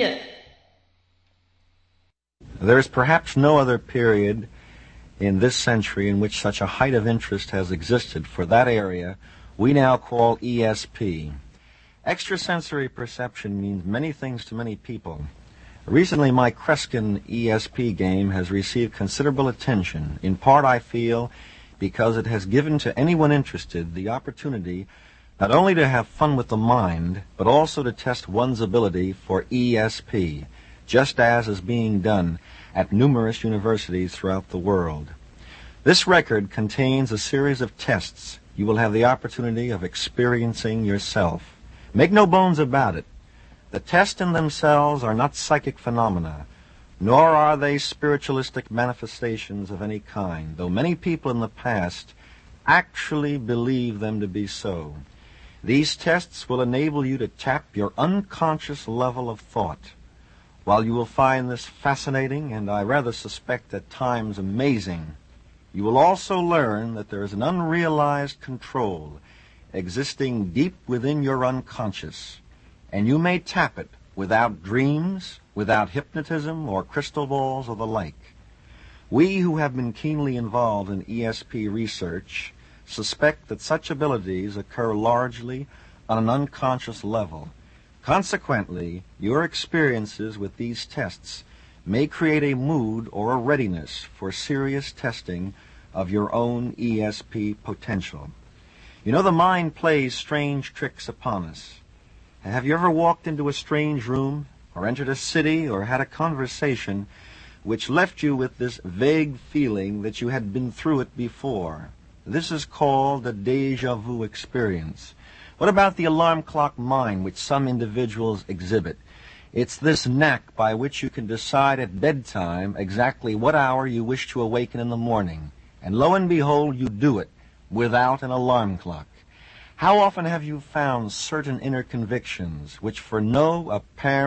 业。 There is perhaps no other period in this century in which such a height of interest has existed for that area we now call ESP. Extrasensory perception means many things to many people. Recently, my Kreskin ESP game has received considerable attention, in part, I feel, because it has given to anyone interested the opportunity not only to have fun with the mind, but also to test one's ability for ESP, just as is being done at numerous universities throughout the world. This record contains a series of tests you will have the opportunity of experiencing yourself. Make no bones about it. The tests in themselves are not psychic phenomena, nor are they spiritualistic manifestations of any kind, though many people in the past actually believe them to be so. These tests will enable you to tap your unconscious level of thought. While you will find this fascinating, and I rather suspect at times amazing, you will also learn that there is an unrealized control existing deep within your unconscious, and you may tap it without dreams, without hypnotism or crystal balls or the like. We who have been keenly involved in ESP research suspect that such abilities occur largely on an unconscious level. Consequently, your experiences with these tests may create a mood or a readiness for serious testing of your own ESP potential. You know, the mind plays strange tricks upon us. Have you ever walked into a strange room, or entered a city, or had a conversation which left you with this vague feeling that you had been through it before? This is called a déjà vu experience. What about the alarm clock mind which some individuals exhibit? It's this knack by which you can decide at bedtime exactly what hour you wish to awaken in the morning. And lo and behold, you do it without an alarm clock. How often have you found certain inner convictions which for no apparent